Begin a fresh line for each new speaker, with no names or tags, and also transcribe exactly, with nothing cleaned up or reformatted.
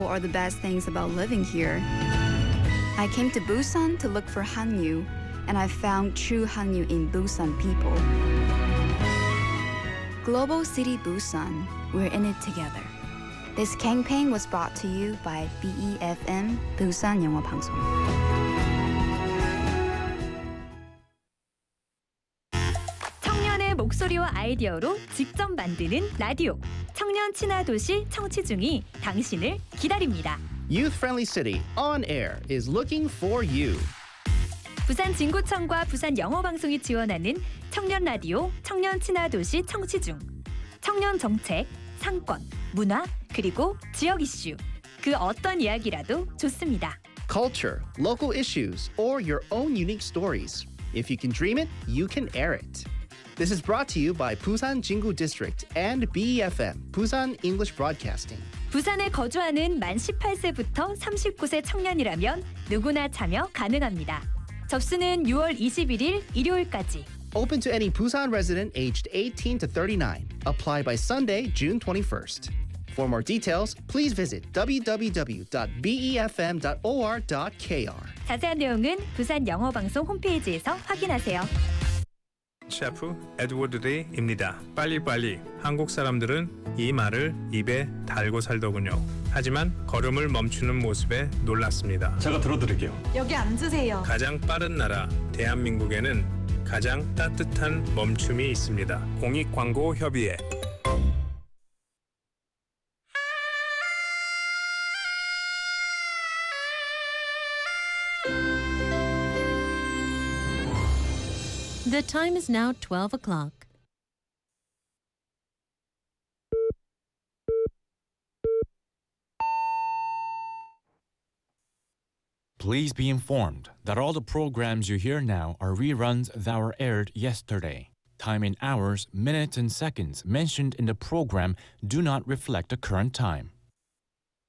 are the best things about living here. I came to Busan to look for Hallyu, and I found true Hallyu in Busan people. Global City Busan, we're in it together. This campaign was brought to you by B E F M 부산 영어 방송.
청년의 목소리와 아이디어로 직접 만드는 라디오. 청년 친화 도시 청취중이 당신을 기다립니다.
Youth-friendly city on air is looking for you.
부산 진구청과 부산 영어방송이 지원하는 청년 라디오 청년 친화 도시 청취중. 청년 정책, 상권, 문화, 그리고 지역 이슈. 그 어떤 이야기라도 좋습니다.
Culture, local issues, or your own unique stories. If you can dream it, you can air it. This is brought to you by Busan Jingu District and B E F M, Busan English Broadcasting.
부산에 거주하는 만 열여덟 세부터 서른구 세 청년이라면 누구나 참여 가능합니다. 접수는 유월 이십일일 일요일까지.
Open to any Busan resident aged eighteen to thirty-nine. Apply by Sunday, June twenty-first. For more details, please visit w w w dot b e f m dot o r dot k r.
자세한 내용은 부산 영어방송 홈페이지에서 확인하세요.
셰프 에드워드 레이입니다. 빨리빨리. 한국 사람들은 이 말을 입에 달고 살더군요. 하지만 걸음을 멈추는 모습에 놀랐습니다.
제가 들어드릴게요.
여기 앉으세요.
가장 빠른 나라 대한민국에는 가장 따뜻한 멈춤이 있습니다. 공익광고협의회.
The time is now twelve o'clock.
Please be informed that all the programs you hear now are reruns that were aired yesterday. Time in hours, minutes, and seconds mentioned in the program do not reflect the current time.